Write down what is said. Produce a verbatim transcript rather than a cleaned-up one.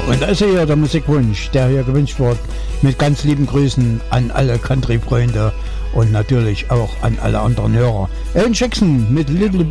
und da ist ja hier der Musikwunsch, der hier gewünscht wird, mit ganz lieben Grüßen an alle Country-Freunde und natürlich auch an alle anderen Hörer. Alan Jackson mit Little